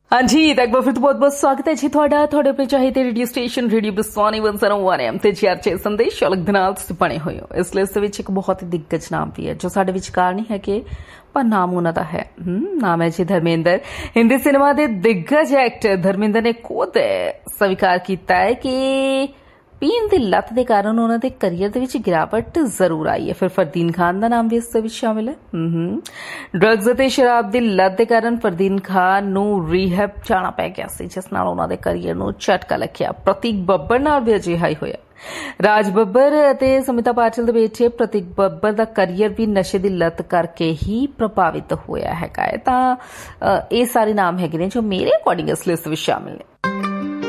हाँ जी, तो एक बार फिर तो बहुत बहुत स्वागत है जी ਤੁਹਾਡਾ ਤੁਹਾਡੇ ਆਪਣੇ ਚਾਹੀਦੇ ਰੇਡੀਓ ਸਟੇਸ਼ਨ ਰੇਡੀਓ ਬਸਵਾਨੀ 101 ਐਮ ਤੇ ਚਰਚੇ ਸੰਦੇਸ਼ ਅਲੱਗ ਦੇ ਨਾਲ ਤੁਸੀਂ ਬਣੇ ਹੋਏ ਹੋ। ਇਸ ਲਿਸਟ ਵਿੱਚ ਇੱਕ ਬਹੁਤ ਹੀ ਦਿੱਗਜ ਨਾਮ ਵੀ ਹੈ ਜੋ ਸਾਡੇ ਵਿਚਕਾਰ ਨਹੀਂ ਹੈ ਕਿ पर नाम उन्हों का है नाम है जी धर्मेंद्र। हिंदी सिनेमा के दिग्गज एक्टर धर्मेंद्र ने खुद स्वीकार किया है कि पीन की लत के कारण उन्होंने करियर के गिरावट जरूर आई है। फिर फरदीन खान का नाम भी इस शामिल है। ड्रग्स और शराब की लत के कारण फरदीन खान नूं रीहैब जाना पै गया सी, जिस नाल उन्होंने करियर नूं झटका लग्या। प्रतीक बब्बर नाल भी अजिहा ही होया। राज बब्बर ਅਤੇ ਸਮਿਤਾ ਪਾਟਿਲ ਦੇ ਬੇਟੇ ਪ੍ਰਤੀਕ ਬੱਬਰ ਦਾ ਕਰੀਅਰ ਵੀ ਨਸ਼ੇ ਦੀ ਲਤ ਕਰਕੇ ਹੀ ਪ੍ਰਭਾਵਿਤ ਹੋਇਆ ਹੈਗਾ। ਤਾਂ ਇਹ ਸਾਰੇ ਨਾਮ ਹੈਗੇ ਨੇ ਜੋ ਮੇਰੇ ਅਕੋਰਡਿੰਗ ਇਸ ਲਿਸਟ ਵਿੱਚ ਸ਼ਾਮਿਲ ਨੇ।